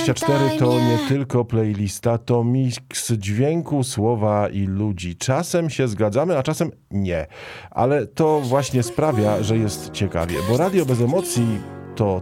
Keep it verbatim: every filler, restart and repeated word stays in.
cztery to nie tylko playlista, to miks dźwięku, słowa i ludzi. Czasem się zgadzamy, a czasem nie. Ale to właśnie sprawia, że jest ciekawie, bo radio bez emocji to